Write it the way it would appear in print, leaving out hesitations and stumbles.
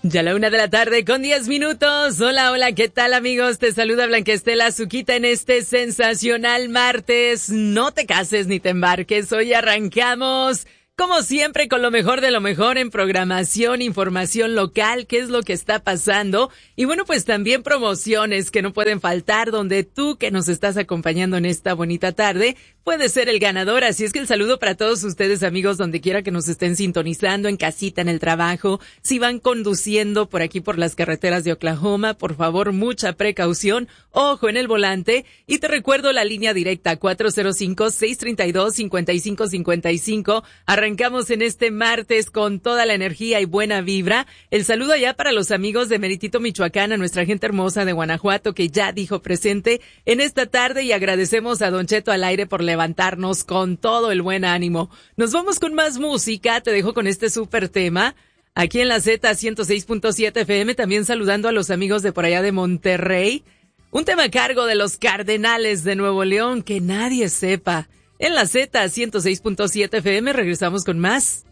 Ya la 1:00 con 10 minutos. Hola, hola, ¿qué tal amigos? Te saluda Blanca Estela Azuquita en este sensacional martes. No te cases ni te embarques, hoy arrancamos como siempre con lo mejor de lo mejor en programación, información local, qué es lo que está pasando y bueno, pues también promociones que no pueden faltar, donde tú que nos estás acompañando en esta bonita tarde puedes ser el ganador. Así es que el saludo para todos ustedes amigos, donde quiera que nos estén sintonizando, en casita, en el trabajo, si van conduciendo por aquí por las carreteras de Oklahoma, por favor mucha precaución, ojo en el volante y te recuerdo la línea directa 405-632-5555. Arrancamos en este martes con toda la energía y buena vibra. El saludo allá para los amigos de Meritito, Michoacán, a nuestra gente hermosa de Guanajuato que ya dijo presente en esta tarde y agradecemos a Don Cheto al aire por levantarnos con todo el buen ánimo. Nos vamos con más música, te dejo con este súper tema. Aquí en la Z 106.7 FM, también saludando a los amigos de por allá de Monterrey. Un tema a cargo de los Cardenales de Nuevo León, que nadie sepa. En la Z 106.7 FM regresamos con más.